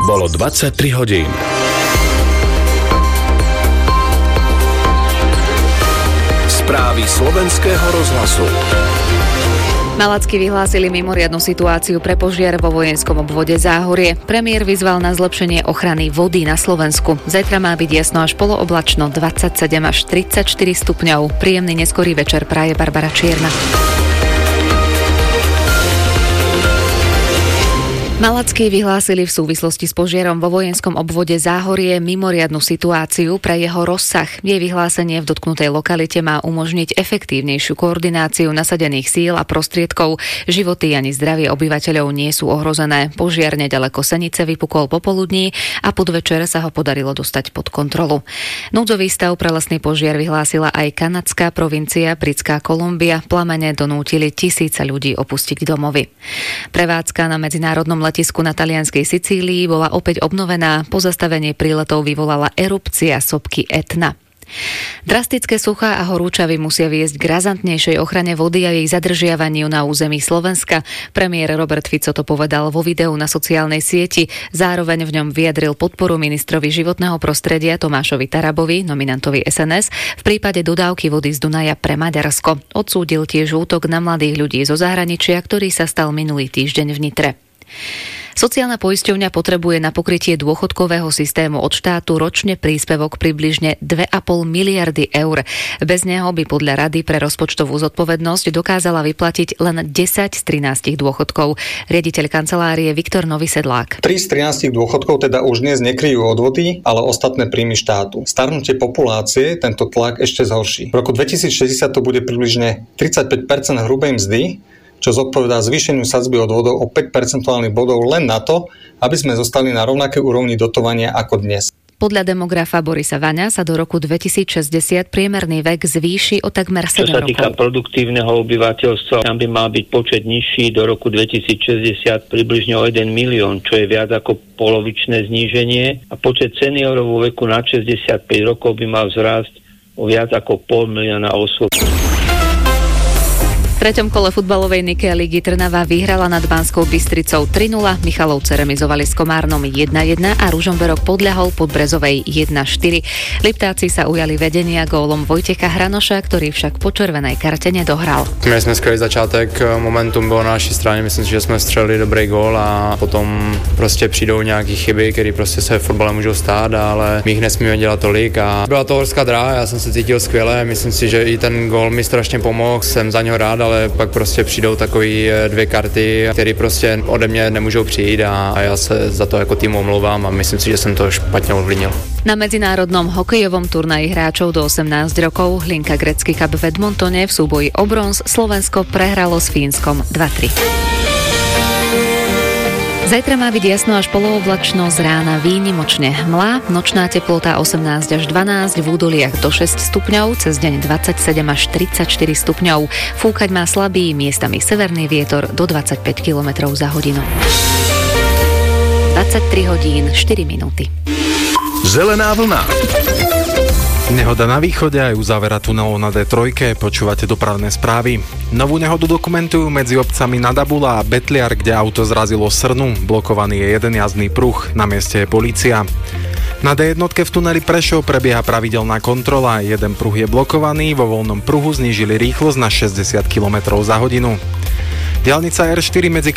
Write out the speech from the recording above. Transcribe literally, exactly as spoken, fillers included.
Bolo dvadsaťtri hodín. Správy slovenského rozhlasu. Malacky vyhlásili mimoriadnu situáciu pre požiar vo vojenskom obvode Záhorie. Premiér vyzval na zlepšenie ochrany vody na Slovensku. Zajtra má byť jasno až polooblačno, dvadsaťsedem až tridsaťštyri stupňov. Príjemný neskorý večer praje Barbara Čierna. Malacky vyhlásili v súvislosti s požiarom vo vojenskom obvode Záhorie mimoriadnu situáciu pre jeho rozsah. Jej vyhlásenie v dotknutej lokalite má umožniť efektívnejšiu koordináciu nasadených síl a prostriedkov. Životy ani zdravie obyvateľov nie sú ohrozené. Požiar neďaleko Senice vypukol popoludní a podvečer sa ho podarilo dostať pod kontrolu. Núdzový stav pre lesný požiar vyhlásila aj kanadská provincia Britská Kolumbia. Plamene donútili tisíce ľudí opustiť domovy. Prevádzka na medzinárodnom letisku na talianskej Sicílii bola opäť obnovená. Pozastavenie príletov vyvolala erupcia sopky Etna. Drastické suchá a horúčavy musia viesť k razantnejšej ochrane vody a jej zadržiavaniu na území Slovenska. Premiér Robert Fico to povedal vo videu na sociálnej sieti. Zároveň v ňom vyjadril podporu ministrovi životného prostredia Tomášovi Tarabovi, nominantovi es en es, v prípade dodávky vody z Dunaja pre Maďarsko. Odsúdil tiež útok na mladých ľudí zo zahraničia, ktorý sa stal minulý týždeň v Nitre. Sociálna poisťovňa potrebuje na pokrytie dôchodkového systému od štátu ročne príspevok približne dve a pol miliardy eur. Bez neho by podľa Rady pre rozpočtovú zodpovednosť dokázala vyplatiť len desať z trinástich dôchodkov. Riaditeľ kancelárie Viktor Novysedlák. tri z trinástich dôchodkov teda už dnes nekryjú odvody, ale ostatné príjmy štátu. Starnutie populácie tento tlak ešte zhorší. V roku dvetisícšesťdesiat to bude približne tridsaťpäť percent hrubej mzdy, čo zodpovedá zvýšeniu sadzby odvodov o päť percentuálnych bodov len na to, aby sme zostali na rovnakej úrovni dotovania ako dnes. Podľa demografa Borisa Vaňa sa do roku dvetisícšesťdesiat priemerný vek zvýši o takmer sedem rokov. Čo sa týka produktívneho obyvateľstva, tam by mal byť počet nižší do roku dvetisícšesťdesiat približne o jeden milión, čo je viac ako polovičné zníženie, a počet seniorov vo veku nad šesťdesiatpäť rokov by mal vzrásť o viac ako pol milióna osôb. V treťom kole futbalovej Nike ligy Trnava vyhrala nad Banskou Bystricou tri nula, Michalovce remizovali s Komárnom jedna jedna a Ružomberok podľahol Podbrezovej jedna štyri. Liptáci sa ujali vedenia gólom Vojtecha Hranoša, ktorý však po červenej karte nedohral. Měli jsme skvělý začátek, momentum bylo na naší straně, myslím si, že jsme střelili dobrý gól a potom prostě přijdou nějaký chyby, které prostě se v fotbale můžou stát, ale my jich nesmíme dělat tolik a byla to horská dráha, já jsem se cítil skvěle, myslím si, že i ten gól mi strašně pomohl, jsem za něho rád, ale pak prostě přijdou takový dvě karty, které prostě ode mě nemůžou přijít a já se za to jako tým omlouvám a myslím si, že jsem to špatně ovlivnil. Na medzinárodnom hokejovom turnaji hráčov do osemnásť rokov Hlinka Gretzky Cup v Edmontone v súboji o bronz Slovensko prehralo s Fínskom dva tri. Zajtra má byť jasno až polooblačno, z rána výnimočne hmla, nočná teplota osemnásť až dvanásť, v údoliach do šesť stupňov, cez deň dvadsaťsedem až tridsaťštyri stupňov. Fúkať má slabý, miestami severný vietor do dvadsaťpäť kilometrov za hodinu. dvadsaťtri hodín, štyri minúty. Zelená vlna. Nehoda na východe aj uzávera tunelov na dé tri, počúvate dopravné správy. Novú nehodu dokumentujú medzi obcami Nadabula a Betliar, kde auto zrazilo srnu, blokovaný je jeden jazdný pruh, na mieste je polícia. Na dé jedna v tuneli Prešov prebieha pravidelná kontrola, jeden pruh je blokovaný, vo voľnom pruhu znížili rýchlosť na šesťdesiat kilometrov za hodinu. Diaľnica er štyri medzi